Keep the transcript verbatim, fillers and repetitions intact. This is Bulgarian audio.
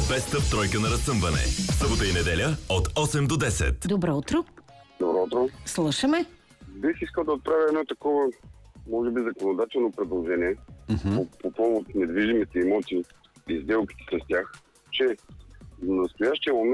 Беста тройка на разсъмване. Събота и неделя от осем до десет. Добро утро. Добро утро. Слушаме. Бих искал да отправя едно такова, може би, законодателно предложение Mm-hmm. по, по повод недвижимите имоти и сделките с тях, че в настоящия момент